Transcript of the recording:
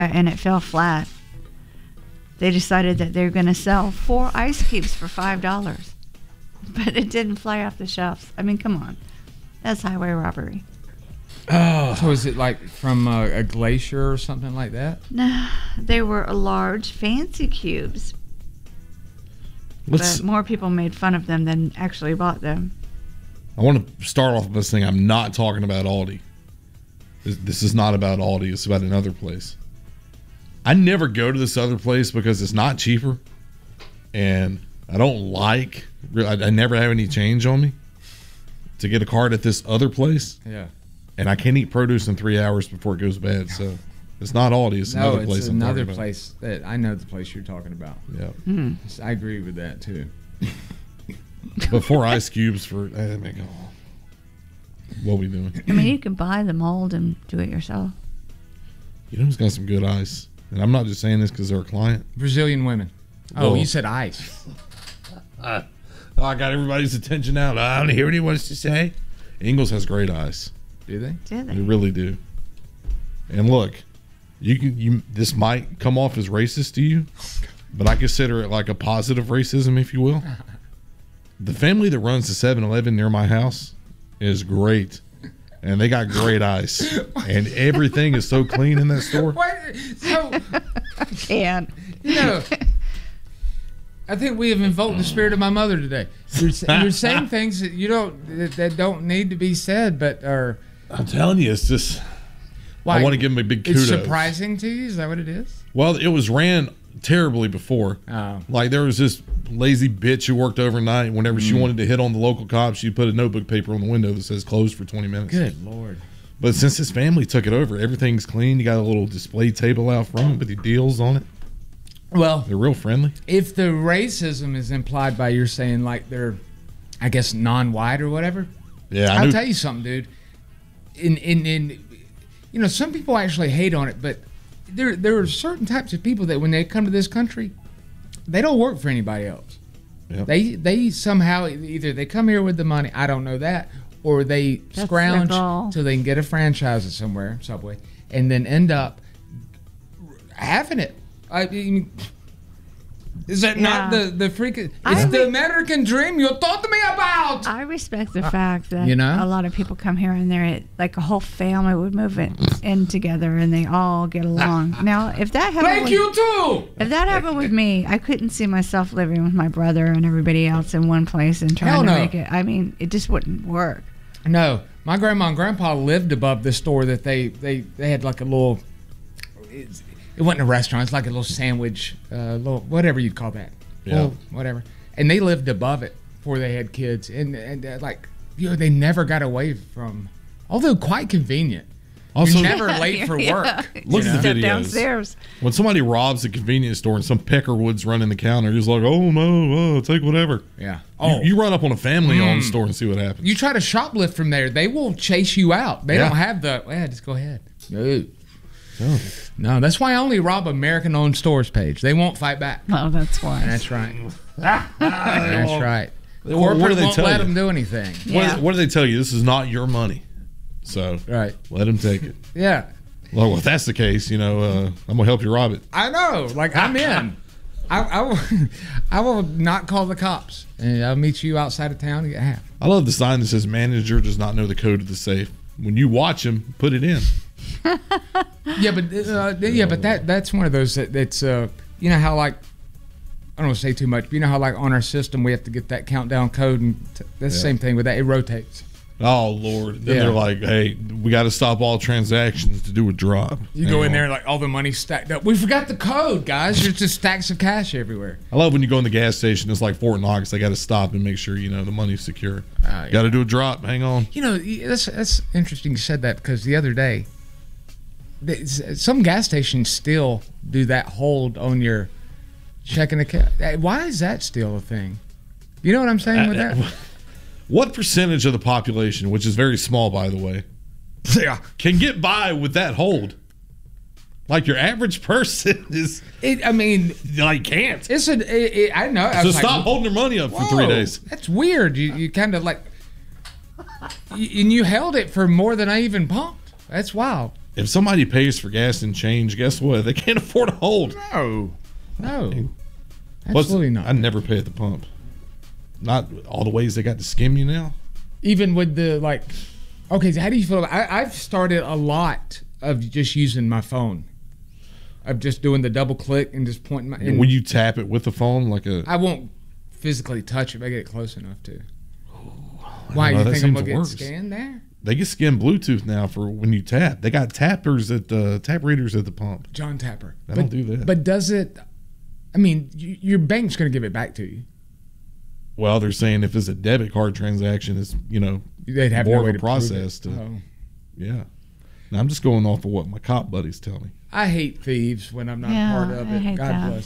and it fell flat. They decided that they were going to sell 4 ice cubes for $5, but it didn't fly off the shelves. I mean, come on. That's highway robbery. Oh. So is it like from a glacier or something like that? No, they were large, fancy cubes. But more people made fun of them than actually bought them. I want to start off by saying I'm not talking about Aldi. This is not about Aldi. It's about another place. I never go to this other place because it's not cheaper, and I don't like. I never have any change on me to get a card at this other place. Yeah, and I can't eat produce in 3 hours before it goes bad. So it's not Aldi. It's another place. It's another place that I know the place you're talking about. Yeah, I agree with that too. But 4 ice cubes for what are we doing? I mean, you can buy the mold and do it yourself. You know who's got some good ice? And I'm not just saying this because they're a client. Brazilian women. Oh, you said ice. I got everybody's attention out. I don't hear what he wants to say. Ingles has great ice. Do they? Do they? They really do. And look, this might come off as racist to you, but I consider it like a positive racism, if you will. The family that runs the 7-Eleven near my house is great. And they got great ice. And everything is so clean in that store. I think we have invoked the spirit of my mother today. You're saying things that don't need to be said, but are. I'm telling you, it's just. I want to give them a big kudos. It's surprising to you? Is that what it is? Well, it was ran terribly before. Oh. Like there was this lazy bitch who worked overnight. Whenever she wanted to hit on the local cops, she'd put a notebook paper on the window that says closed for 20 minutes. Good Lord. But since his family took it over, everything's clean. You got a little display table out front with the deals on it. Well, they're real friendly. If the racism is implied by you're saying like they're, I guess, non-white or whatever. Yeah, I'll tell you something, dude. In some people actually hate on it, but there are certain types of people that when they come to this country, they don't work for anybody else. Yep. They somehow either they come here with the money, I don't know that, or they scrounge till they can get a franchise at somewhere, Subway, and then end up having it. I mean, is that not the freaking? It's the American dream you taught me about. I respect the fact that a lot of people come here and they're like a whole family would move in together and they all get along. Now, if that happened, If that happened with me, I couldn't see myself living with my brother and everybody else in one place and trying to make it. I mean, it just wouldn't work. No, my grandma and grandpa lived above the store that they had like a little. It wasn't a restaurant. It's like a little sandwich, little whatever you'd call that. Yeah. Well, whatever. And they lived above it before they had kids, and they never got away from. Although quite convenient. Also, you're never late for work. Look at the videos. Downstairs. When somebody robs a convenience store and some peckerwood's running the counter, he's like, "Oh no, take whatever." Yeah. You run up on a family-owned store and see what happens. You try to shoplift from there, they will chase you out. They don't have the. Well, just go ahead. No. No, that's why I only rob American-owned stores page. They won't fight back. Oh, that's why. That's right. That's right. Corporate won't let them do anything. Yeah. What do they tell you? This is not your money. So let them take it. Yeah. Well, if that's the case, I'm going to help you rob it. I know. Like, I'm in. I will not call the cops. And I'll meet you outside of town to get half. I love the sign that says manager does not know the code of the safe. When you watch him, put it in. but that's one of those that's you know how like I don't want to say too much, but you know how like on our system we have to get that countdown code and that's the same thing with that. It rotates. Oh Lord! Then they're like, "Hey, we got to stop all transactions to do a drop." You go in there like all the money's stacked up. We forgot the code, guys. There's just stacks of cash everywhere. I love when you go in the gas station. It's like Fort Knox. They got to stop and make sure the money's secure. Got to do a drop. Hang on. That's interesting you said that because the other day, some gas stations still do that hold on your checking account. Why is that still a thing? You know what I'm saying with that? What percentage of the population, which is very small, by the way, can get by with that hold? Like your average person is. Can't. I know. So stop holding their money up for 3 days. That's weird. You kind of like. And you held it for more than I even pumped. That's wild. If somebody pays for gas and change, guess what? They can't afford to hold. No. Plus, Absolutely not. I never pay at the pump. Not all the ways they got to skim you now. Even with the okay, so how do you feel about I've started a lot of just using my phone. Of just doing the double click and just pointing my. When you tap it with the phone, I won't physically touch it, but I get it close enough to. Why you think I'm gonna get scanned there? They get scanned Bluetooth now for when you tap. They got tappers at the tap readers at the pump. John Tapper. I don't do that. But does it? I mean, your bank's gonna give it back to you. Well, they're saying if it's a debit card transaction, it's they'd have more no way of a process to. Yeah. Now, I'm just going off of what my cop buddies tell me. I hate thieves when I'm not part of it. God bless.